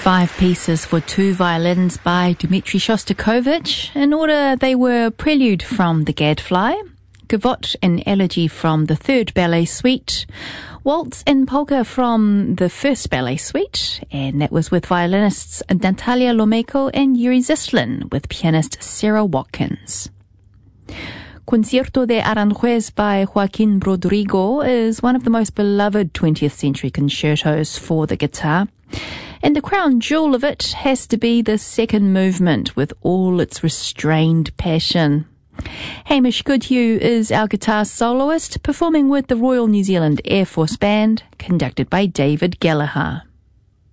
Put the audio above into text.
5 pieces for 2 violins by Dmitri Shostakovich. In order, they were Prelude from the Gadfly, Gavotte and Elegy from the 3rd Ballet Suite, Waltz and Polka from the 1st Ballet Suite, and that was with violinists Natalia Lomeko and Yuri Zislin with pianist Sarah Watkins. Concierto de Aranjuez by Joaquin Rodrigo is one of the most beloved 20th century concertos for the guitar. And the crown jewel of it has to be the second movement with all its restrained passion. Hamish Goodhue is our guitar soloist, performing with the Royal New Zealand Air Force Band, conducted by David Gallagher.